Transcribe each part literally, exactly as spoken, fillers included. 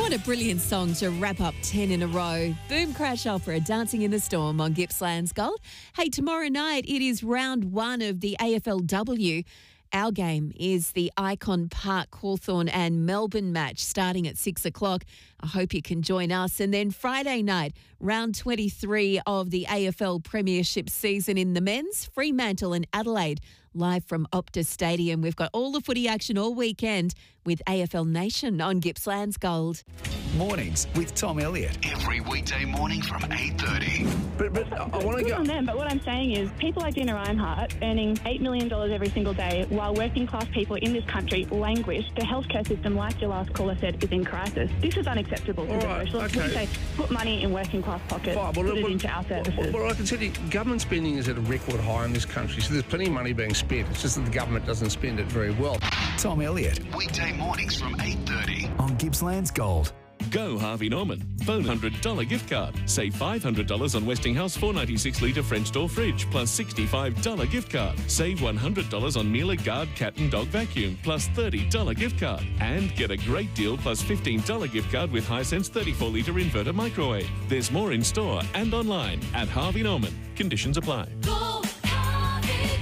What a brilliant song to wrap up ten in a row. Boom Crash Opera, Dancing in the Storm on Gippsland's Gold. Hey, tomorrow night it is round one of the A F L W. Our game is the Icon Park Hawthorn and Melbourne match starting at six o'clock. I hope you can join us. And then Friday night, round twenty-three of the A F L Premiership season in the men's, Fremantle and Adelaide, live from Optus Stadium. We've got all the footy action all weekend with A F L Nation on Gippsland's Gold. Mornings with Tom Elliott. Every weekday morning from eight thirty. But, but I want to Good go... on them, but what I'm saying is people like Dina Reinhardt earning eight million dollars every single day while working class people in this country languish. The healthcare system, like your last caller said, is in crisis. This is unacceptable. All right, socialists. okay. We say put money in working class pockets, Fine, well, put it well, into our services. Well, well, I can tell you, government spending is at a record high in this country, so there's plenty of money being spent. It's just that the government doesn't spend it very well. Tom Elliott Weekday mornings from eight thirty. on Gippsland's Gold. Go Harvey Norman. Phone one hundred dollars gift card. Save five hundred dollars on Westinghouse four ninety-six litre French door fridge plus sixty-five dollars gift card. Save one hundred dollars on Miele Guard cat and dog vacuum plus thirty dollars gift card. And get a great deal plus fifteen dollars gift card with Hisense thirty-four litre inverter microwave. There's more in store and online at Harvey Norman. Conditions apply. Go, Harvey,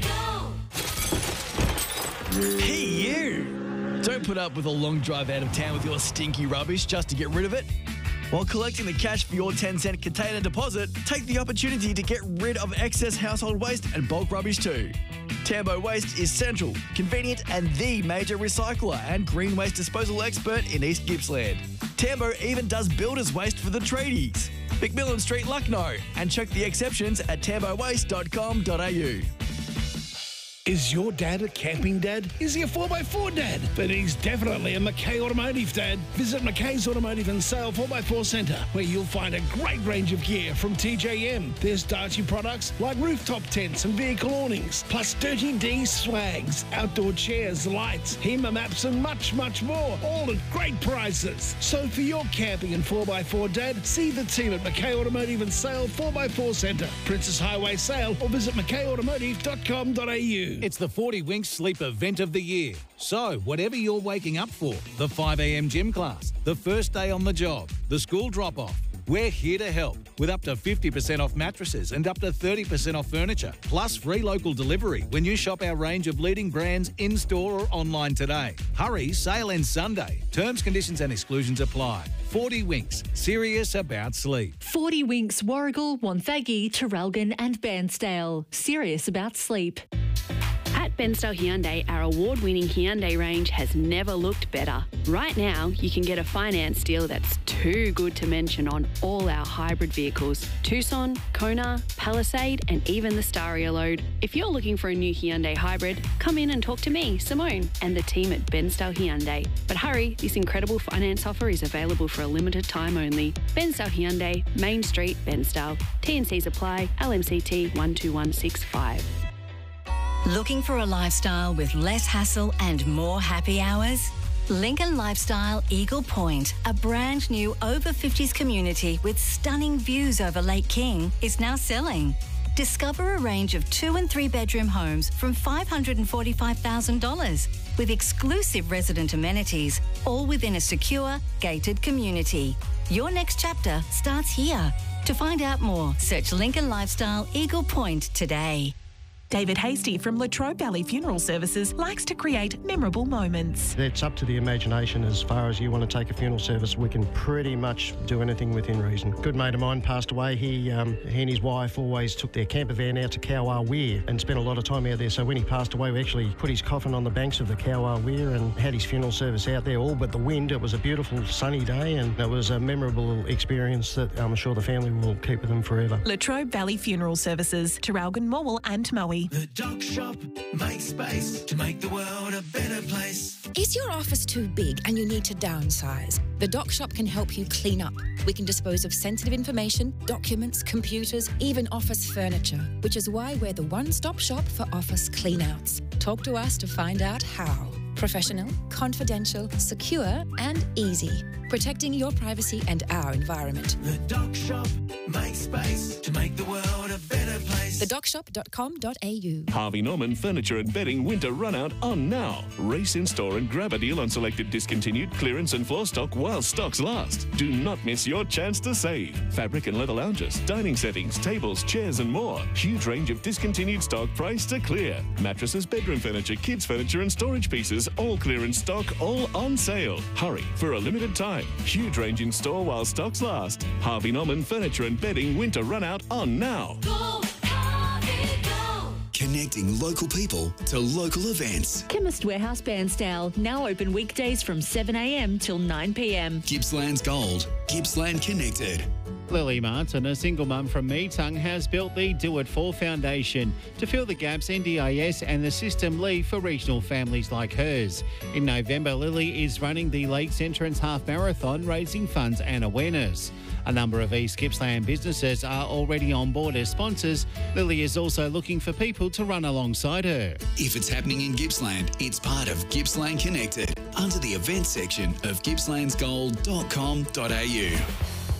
go. Hey, you! Don't put up with a long drive out of town with your stinky rubbish just to get rid of it. While collecting the cash for your ten cent container deposit, take the opportunity to get rid of excess household waste and bulk rubbish too. Tambo Waste is central, convenient and the major recycler and green waste disposal expert in East Gippsland. Tambo even does builder's waste for the tradies. McMillan Street, Lucknow, and check the exceptions at tambo waste dot com dot a u. Is your dad a camping dad? Is he a four by four dad? But he's definitely a McKay Automotive dad. Visit McKay's Automotive and Sale four by four Centre, where you'll find a great range of gear from T J M. There's Darcy products like rooftop tents and vehicle awnings, plus Dirty D swags, outdoor chairs, lights, HEMA maps and much, much more, all at great prices. So for your camping and four by four dad, see the team at McKay Automotive and Sale four by four Centre, Princess Highway Sale, or visit mckay automotive dot com dot a u. It's the forty Winks Sleep event of the year. So, whatever you're waking up for, the five a m gym class, the first day on the job, the school drop-off, we're here to help with up to fifty percent off mattresses and up to thirty percent off furniture, plus free local delivery when you shop our range of leading brands in-store or online today. Hurry, sale ends Sunday. Terms, conditions and exclusions apply. forty Winks, serious about sleep. forty Winks, Warragul, Wonthaggi, Traralgon and Bairnsdale. Serious about sleep. At Bairnsdale Hyundai, our award-winning Hyundai range has never looked better. Right now, you can get a finance deal that's too good to mention on all our hybrid vehicles. Tucson, Kona, Palisade, and even the Staria Load. If you're looking for a new Hyundai hybrid, come in and talk to me, Simone, and the team at Bairnsdale Hyundai. But hurry, this incredible finance offer is available for a limited time only. Bairnsdale Hyundai, Main Street, Bairnsdale. T and Cs apply, L M C T one two one six five. Looking for a lifestyle with less hassle and more happy hours? Lincoln Lifestyle Eagle Point, a brand new over fifties community with stunning views over Lake King, is now selling. Discover a range of two and three bedroom homes from five hundred forty-five thousand dollars with exclusive resident amenities, all within a secure, gated community. Your next chapter starts here. To find out more, search Lincoln Lifestyle Eagle Point today. David Hasty from Latrobe Valley Funeral Services likes to create memorable moments. It's up to the imagination as far as you want to take a funeral service. We can pretty much do anything within reason. A good mate of mine passed away. He um, he and his wife always took their camper van out to Kowar Weir and spent a lot of time out there. So when he passed away, we actually put his coffin on the banks of the Kowar Weir and had his funeral service out there, all but the wind. It was a beautiful sunny day and it was a memorable experience that I'm sure the family will keep with them forever. Latrobe Valley Funeral Services, Traralgon, Morwell and Moe. The Doc Shop makes space to make the world a better place. Is your office too big and you need to downsize? The Doc Shop can help you clean up. We can dispose of sensitive information, documents, computers, even office furniture, which is why we're the one-stop shop for office clean-outs. Talk to us to find out how. Professional, confidential, secure and easy. protecting your privacy and our environment. The Doc Shop. Make space to make the world a better place. the doc shop dot com dot a u. Harvey Norman Furniture and Bedding winter run out on now. Race in store and grab a deal on selected discontinued clearance and floor stock while stocks last. Do not miss your chance to save. Fabric and leather lounges, dining settings, tables, chairs and more. Huge range of discontinued stock priced to clear. Mattresses, bedroom furniture, kids furniture and storage pieces, all clearance stock, all on sale. Hurry for a limited time. Huge range in store while stocks last. Harvey Norman Furniture and Bedding winter run out on now. Go, Harvey, go. Connecting local people to local events. Chemist Warehouse Bairnsdale, now open weekdays from seven a m till nine p m. Gippsland's Gold. Gippsland Connected. Lily Martin, a single mum from Meetung, has built the Do It For Foundation to fill the gaps N D I S and the system leave for regional families like hers. In November, Lily is running the Lakes Entrance Half Marathon, raising funds and awareness. A number of East Gippsland businesses are already on board as sponsors. Lily is also looking for people to run alongside her. If it's happening in Gippsland, it's part of Gippsland Connected under the events section of gippslands gold dot com dot a u.